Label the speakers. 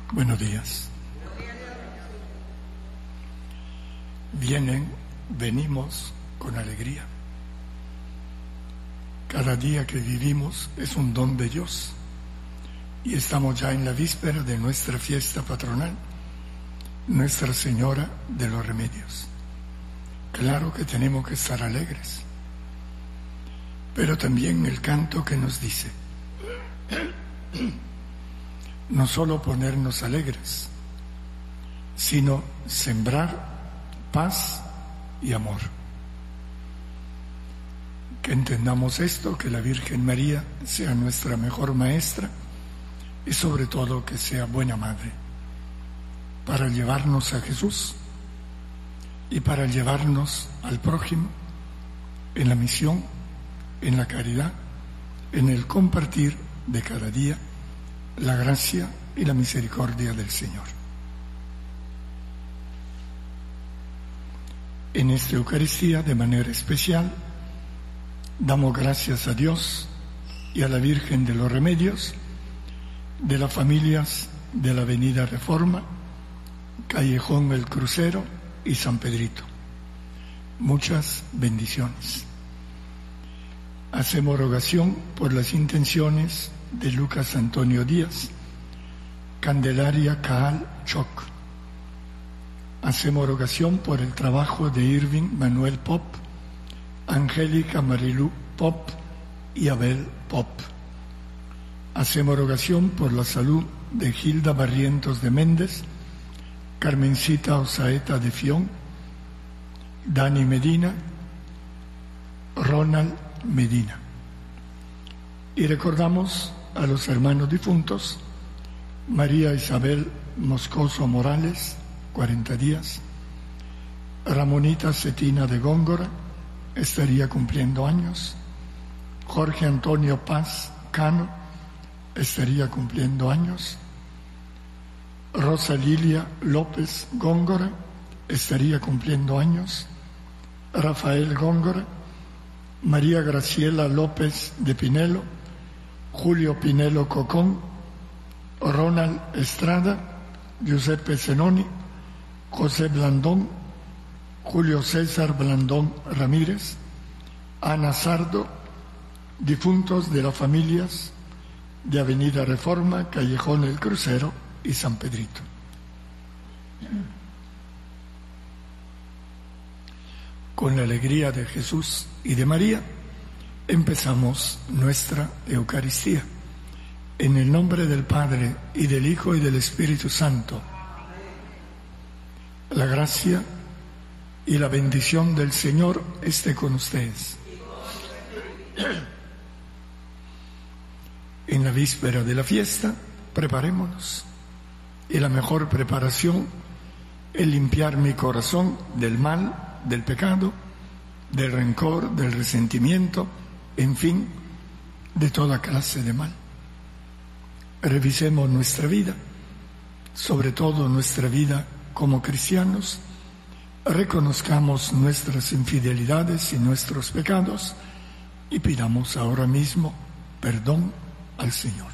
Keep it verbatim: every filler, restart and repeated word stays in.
Speaker 1: Buenos días. Vienen, venimos con alegría. Cada día que vivimos es un don de Dios y estamos ya en la víspera de nuestra fiesta patronal, Nuestra Señora de los Remedios. Claro que tenemos que estar alegres, pero también el canto que nos dice no solo ponernos alegres, sino sembrar paz y amor. Que entendamos esto, que la Virgen María sea nuestra mejor maestra y sobre todo que sea buena madre para llevarnos a Jesús y para llevarnos al prójimo en la misión, en la caridad, en el compartir de cada día la gracia y la misericordia del Señor. En esta Eucaristía, de manera especial, damos gracias a Dios y a la Virgen de los Remedios, de las familias de la Avenida Reforma, Callejón El Crucero y San Pedrito. Muchas bendiciones. Hacemos rogación por las intenciones de Lucas Antonio Díaz, Candelaria Caal Choc. Hacemos rogación por el trabajo de Irving Manuel Pop, Angélica Marilú Pop y Abel Pop. Hacemos rogación por la salud de Gilda Barrientos de Méndez, Carmencita Osaeta de Fión, Dani Medina, Ronald Medina. Y recordamos a los hermanos difuntos: María Isabel Moscoso Morales, cuarenta días, Ramonita Cetina de Góngora, estaría cumpliendo años, Jorge Antonio Paz Cano, estaría cumpliendo años, Rosa Lilia López Góngora, estaría cumpliendo años, Rafael Góngora, María Graciela López de Pinelo, Julio Pinelo Cocón, Ronald Estrada, Giuseppe Zenoni, José Blandón, Julio César Blandón Ramírez, Ana Sardo, difuntos de las familias de Avenida Reforma, Callejón El Crucero y San Pedrito. Con la alegría de Jesús y de María, empezamos nuestra Eucaristía. En el nombre del Padre, y del Hijo, y del Espíritu Santo. La gracia y la bendición del Señor esté con ustedes. En la víspera de la fiesta, preparémonos. Y la mejor preparación es limpiar mi corazón del mal, del pecado, del rencor, del resentimiento, en fin, de toda clase de mal. Revisemos nuestra vida, sobre todo nuestra vida como cristianos, reconozcamos nuestras infidelidades y nuestros pecados y pidamos ahora mismo perdón al Señor.